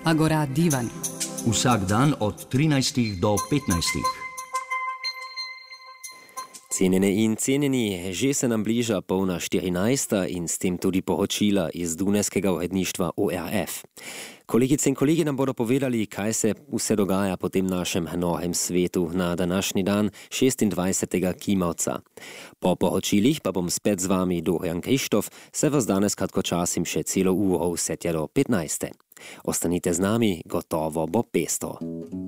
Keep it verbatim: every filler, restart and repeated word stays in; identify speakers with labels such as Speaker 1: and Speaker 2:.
Speaker 1: Agora Divan.
Speaker 2: Vsak dan od trinajstih do petnajstih.
Speaker 3: Cenjene in cenjeni, že se nam bliža polna štirinajsta in s tem tudi poročila iz dunajskega uredništva O R F. Kolegice in kolegi nam bodo povedali, kaj se vse dogaja po tem našem novem svetu na današnji dan, šestindvajsetega kimavca. Po poročilih pa bom spet z vami Dorian Krištof, se vas danes kratkočasim še celo uro vse tja do petnajste. Ostanite z nami, gotovo bo pesto.